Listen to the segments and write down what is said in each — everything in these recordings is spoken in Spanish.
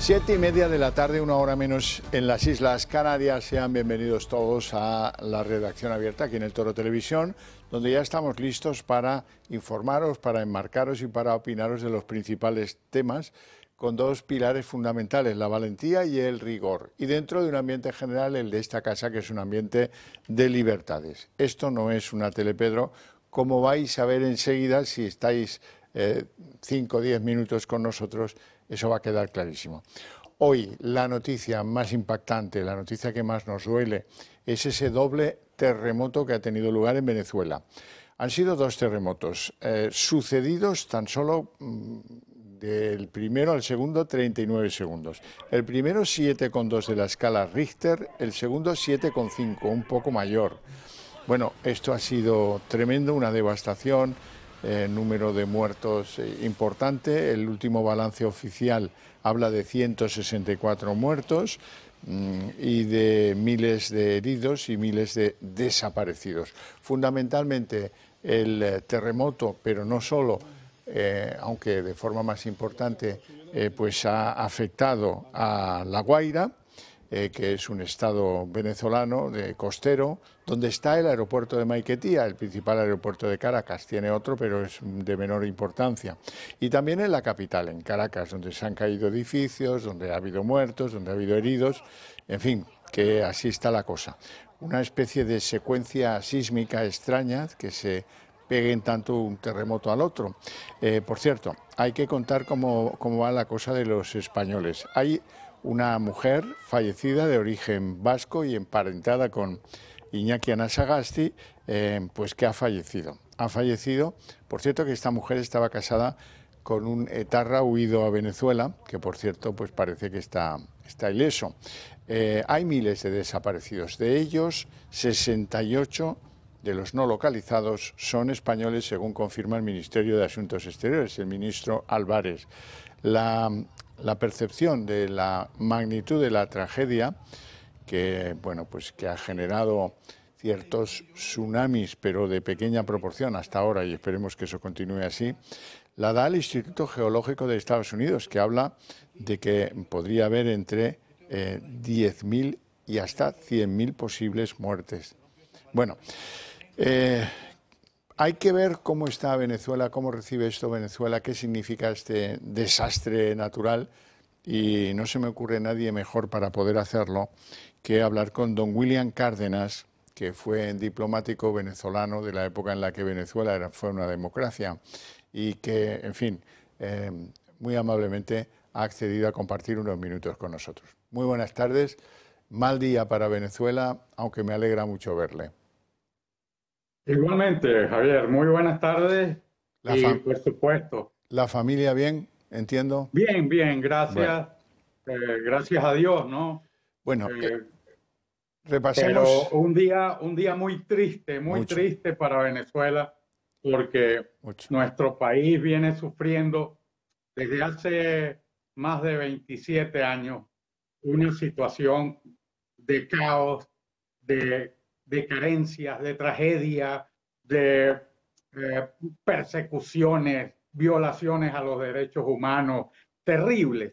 7:30 de la tarde, una hora menos en las Islas Canarias. Sean bienvenidos todos a la redacción abierta aquí en el Toro Televisión, donde ya estamos listos para informaros, para enmarcaros y para opinaros de los principales temas, con dos pilares fundamentales, la valentía y el rigor. Y dentro de un ambiente general, el de esta casa, que es un ambiente de libertades. Esto no es una Telepedro, como vais a ver enseguida si estáis 5 o 10 minutos con nosotros. Eso va a quedar clarísimo. Hoy la noticia más impactante, la noticia que más nos duele, es ese doble terremoto que ha tenido lugar en Venezuela. Han sido dos terremotos sucedidos tan solo del primero al segundo 39 segundos. El primero 7,2 de la escala Richter, el segundo 7,5, un poco mayor. Bueno, esto ha sido tremendo, una devastación. Número de muertos importante. El último balance oficial habla de 164 muertos y de miles de heridos y miles de desaparecidos. Fundamentalmente el terremoto, pero no solo, aunque de forma más importante, pues ha afectado a La Guaira, que es un estado venezolano de costero, donde está el aeropuerto de Maiquetía, el principal aeropuerto de Caracas. Tiene otro, pero es de menor importancia. Y también en la capital, en Caracas, donde se han caído edificios, donde ha habido muertos, donde ha habido heridos. En fin, que así está la cosa. Una especie de secuencia sísmica extraña que se peguen tanto un terremoto al otro. Por cierto, hay que contar cómo va la cosa de los españoles. Hay una mujer fallecida de origen vasco y emparentada con Iñaki Anasagasti, pues que ha fallecido. Ha fallecido, por cierto que esta mujer estaba casada con un etarra huido a Venezuela, que por cierto pues parece que está ileso. Hay miles de desaparecidos, de ellos 68 de los no localizados son españoles, según confirma el Ministerio de Asuntos Exteriores, el ministro Álvarez. La percepción de la magnitud de la tragedia, que, bueno, pues que ha generado ciertos tsunamis, pero de pequeña proporción hasta ahora, y esperemos que eso continúe así, la da el Instituto Geológico de Estados Unidos, que habla de que podría haber entre 10.000 y hasta 100.000 posibles muertes. Bueno, hay que ver cómo está Venezuela, cómo recibe esto Venezuela, qué significa este desastre natural, y no se me ocurre nadie mejor para poder hacerlo que hablar con don William Cárdenas, que fue diplomático venezolano de la época en la que Venezuela fue una democracia y que, en fin, muy amablemente ha accedido a compartir unos minutos con nosotros. Muy buenas tardes, mal día para Venezuela, aunque me alegra mucho verle. Igualmente, Javier, muy buenas tardes y por supuesto. ¿La familia bien? Entiendo. Bien, bien, gracias. Bueno. Gracias a Dios, ¿no? Bueno, repasemos. Pero un día muy triste para Venezuela, porque nuestro país viene sufriendo desde hace más de 27 años una situación de caos, de carencias, de tragedia, de persecuciones, violaciones a los derechos humanos, terribles.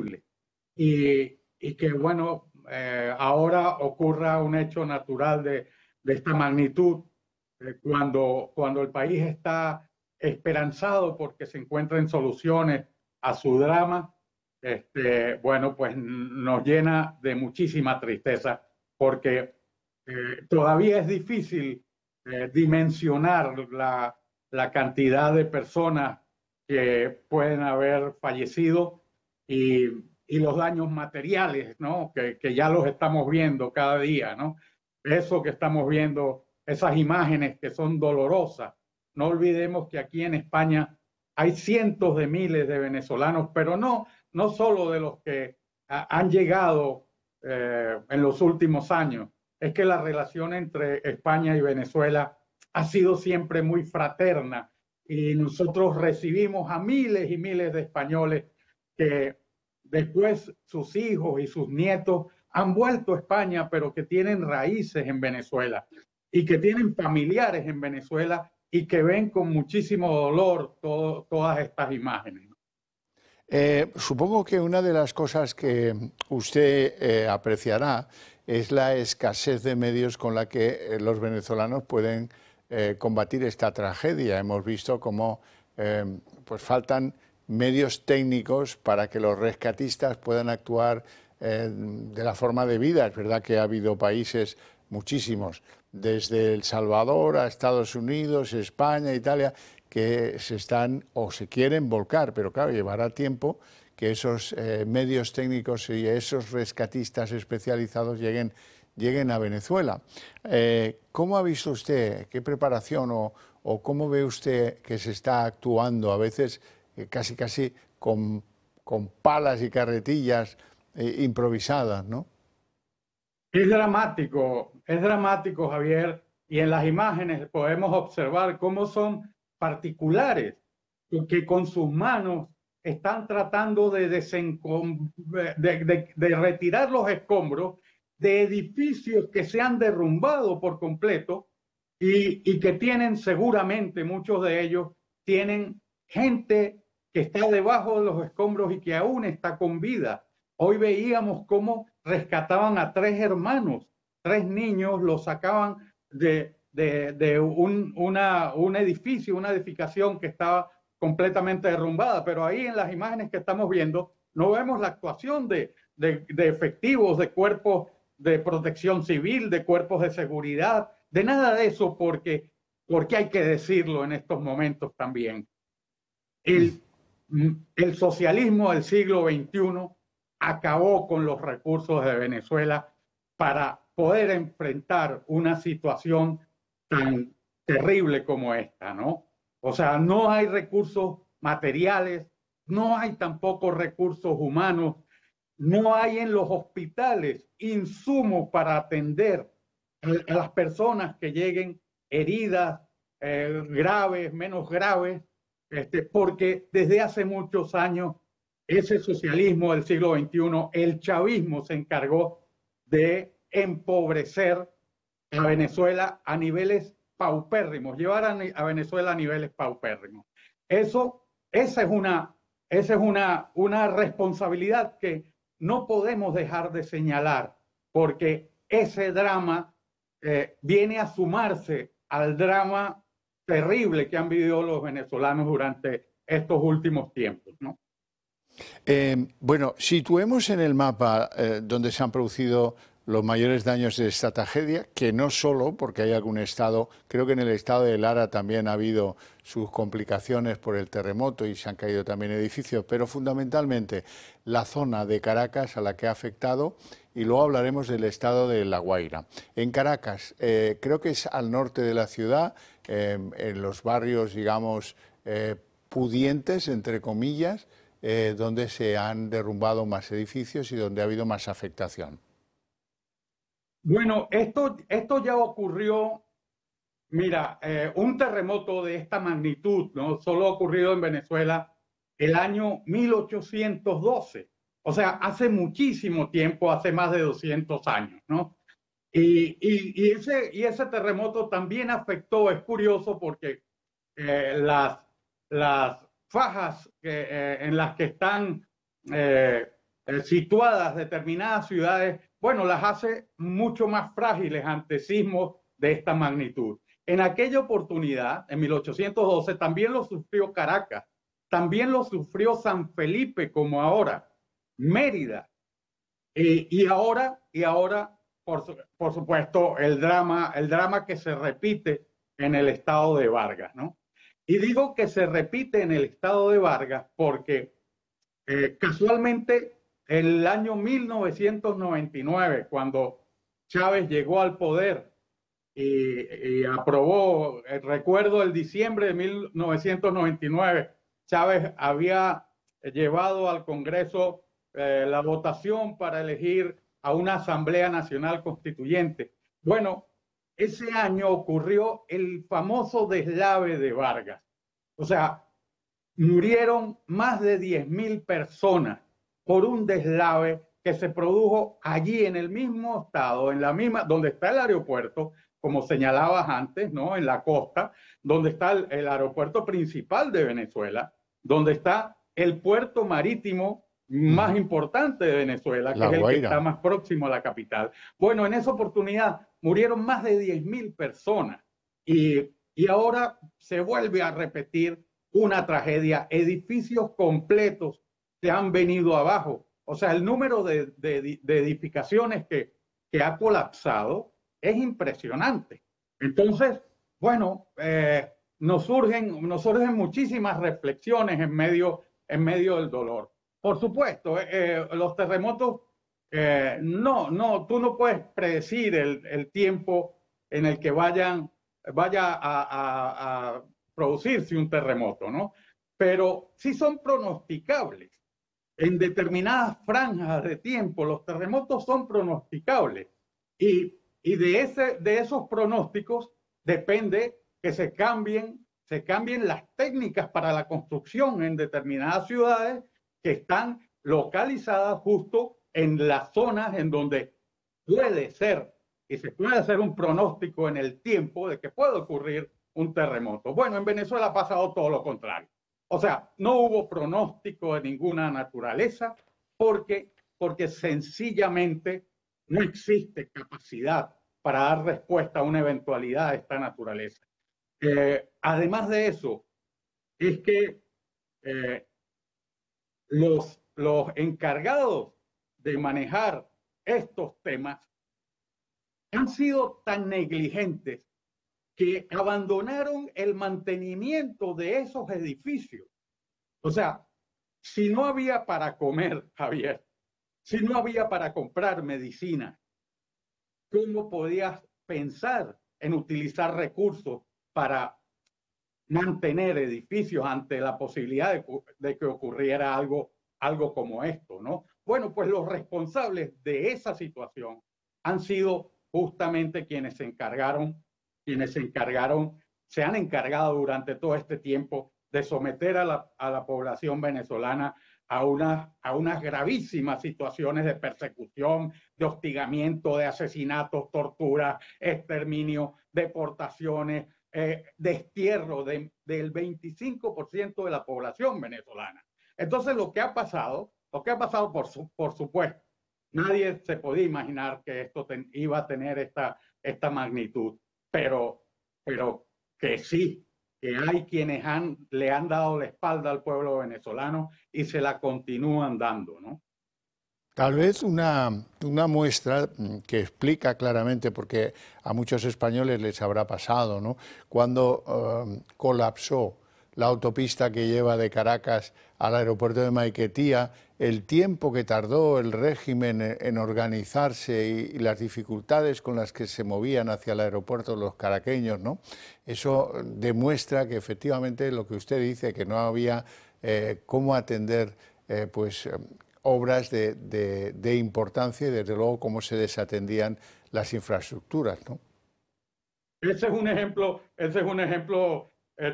Y que, bueno, ahora ocurra un hecho natural de esta magnitud, cuando el país está esperanzado porque se encuentren soluciones a su drama, bueno, pues nos llena de muchísima tristeza, porque todavía es difícil dimensionar la cantidad de personas que pueden haber fallecido y los daños materiales, ¿no? Que ya los estamos viendo cada día, ¿no? Eso que estamos viendo, esas imágenes que son dolorosas. No olvidemos que aquí en España hay cientos de miles de venezolanos, pero no solo de los que han llegado en los últimos años. Es que la relación entre España y Venezuela ha sido siempre muy fraterna, y nosotros recibimos a miles y miles de españoles que después sus hijos y sus nietos han vuelto a España, pero que tienen raíces en Venezuela y que tienen familiares en Venezuela y que ven con muchísimo dolor todas estas imágenes. Supongo que una de las cosas que usted apreciará es la escasez de medios con la que los venezolanos pueden combatir esta tragedia. Hemos visto cómo pues faltan medios técnicos para que los rescatistas puedan actuar de la forma debida. Es verdad que ha habido países, muchísimos, desde El Salvador a Estados Unidos, España, Italia, que se están o se quieren volcar, pero claro, llevará tiempo que esos medios técnicos y esos rescatistas especializados lleguen a Venezuela. ¿Cómo ha visto usted, qué preparación o cómo ve usted que se está actuando a veces casi con palas y carretillas improvisadas, ¿no? Es dramático, Javier, y en las imágenes podemos observar cómo son particulares que con sus manos están tratando de retirar los escombros de edificios que se han derrumbado por completo y que tienen seguramente, muchos de ellos, tienen gente que está debajo de los escombros y que aún está con vida. Hoy veíamos cómo rescataban a 3 hermanos, 3 niños, los sacaban de un edificio, una edificación que estaba completamente derrumbada, pero ahí en las imágenes que estamos viendo no vemos la actuación de efectivos, de cuerpos de protección civil, de cuerpos de seguridad, de nada de eso, porque hay que decirlo en estos momentos también. El socialismo del siglo XXI acabó con los recursos de Venezuela para poder enfrentar una situación tan terrible como esta, ¿no? O sea, no hay recursos materiales, no hay tampoco recursos humanos, no hay en los hospitales insumos para atender a las personas que lleguen heridas, graves, menos graves, porque desde hace muchos años ese socialismo del siglo XXI, el chavismo se encargó de empobrecer a Venezuela a niveles paupérrimos, llevar a Venezuela a niveles paupérrimos. Esa es una responsabilidad que no podemos dejar de señalar, porque ese drama viene a sumarse al drama terrible que han vivido los venezolanos durante estos últimos tiempos, ¿no? Bueno, situemos en el mapa donde se han producido los mayores daños de esta tragedia, que no solo porque hay algún estado, creo que en el estado de Lara también ha habido sus complicaciones por el terremoto y se han caído también edificios, pero fundamentalmente la zona de Caracas a la que ha afectado, y luego hablaremos del estado de La Guaira. En Caracas, creo que es al norte de la ciudad, en los barrios, digamos, pudientes, entre comillas, donde se han derrumbado más edificios y donde ha habido más afectación. Bueno, esto ya ocurrió. Mira, un terremoto de esta magnitud, ¿no? Solo ha ocurrido en Venezuela el año 1812. O sea, hace muchísimo tiempo, hace más de 200 años, ¿no? Y ese terremoto también afectó, es curioso porque las fajas en las que están situadas determinadas ciudades, bueno, las hace mucho más frágiles ante sismos de esta magnitud. En aquella oportunidad, en 1812, también lo sufrió Caracas, también lo sufrió San Felipe, como ahora, Mérida, y ahora, por supuesto, el drama que se repite en el estado de Vargas, ¿no? Y digo que se repite en el estado de Vargas porque casualmente en el año 1999, cuando Chávez llegó al poder y aprobó, recuerdo el diciembre de 1999, Chávez había llevado al Congreso la votación para elegir a una Asamblea Nacional Constituyente. Bueno, ese año ocurrió el famoso deslave de Vargas. O sea, murieron más de 10.000 personas por un deslave que se produjo allí en el mismo estado, en la misma, donde está el aeropuerto, como señalabas antes, ¿no? En la costa, donde está el aeropuerto principal de Venezuela, donde está el puerto marítimo más importante de Venezuela, que La es el que Guaira. está más próximo a la capital. Bueno, en esa oportunidad murieron más de 10.000 personas y ahora se vuelve a repetir una tragedia. Edificios completos se han venido abajo. O sea, el número de edificaciones que ha colapsado es impresionante. Entonces, bueno, nos surgen muchísimas reflexiones en medio del dolor. Por supuesto, los terremotos, tú no puedes predecir el tiempo en el que vaya a producirse un terremoto, ¿no? Pero sí son pronosticables. En determinadas franjas de tiempo, los terremotos son pronosticables. Y de esos pronósticos depende que se cambien las técnicas para la construcción en determinadas ciudades que están localizadas justo en las zonas en donde puede ser y se puede hacer un pronóstico en el tiempo de que puede ocurrir un terremoto. Bueno, en Venezuela ha pasado todo lo contrario. O sea, no hubo pronóstico de ninguna naturaleza porque sencillamente no existe capacidad para dar respuesta a una eventualidad de esta naturaleza. Además de eso, es que eh, los encargados de manejar estos temas han sido tan negligentes que abandonaron el mantenimiento de esos edificios. O sea, si no había para comer, Javier, si no había para comprar medicina, ¿cómo podías pensar en utilizar recursos para mantener edificios ante la posibilidad de que ocurriera algo como esto, ¿no? Bueno, pues los responsables de esa situación han sido justamente se han encargado durante todo este tiempo de someter a la población venezolana a unas gravísimas situaciones de persecución, de hostigamiento, de asesinatos, tortura, exterminio, deportaciones, destierro del 25% de la población venezolana. Entonces, lo que ha pasado por supuesto, nadie se podía imaginar que esto iba a tener esta magnitud, pero que sí, que hay quienes le han dado la espalda al pueblo venezolano y se la continúan dando, ¿no? Tal vez una muestra que explica claramente, porque a muchos españoles les habrá pasado, ¿no? Cuando colapsó la autopista que lleva de Caracas al aeropuerto de Maiquetía, el tiempo que tardó el régimen en organizarse y las dificultades con las que se movían hacia el aeropuerto los caraqueños, ¿no? Eso demuestra que efectivamente lo que usted dice, que no había cómo atender obras de importancia y desde luego cómo se desatendían las infraestructuras, ¿no? Ese es un ejemplo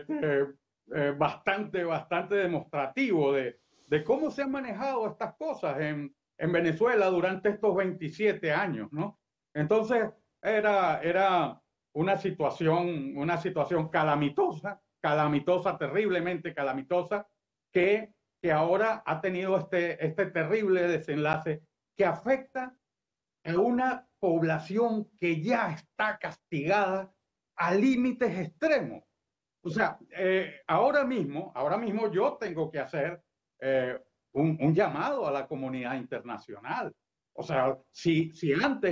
bastante demostrativo de cómo se han manejado estas cosas en Venezuela durante estos 27 años, ¿no? Entonces, era una situación calamitosa, terriblemente calamitosa, que ahora ha tenido este terrible desenlace que afecta a una población que ya está castigada a límites extremos. O sea, ahora mismo yo tengo que hacer un llamado a la comunidad internacional. O sea, si antes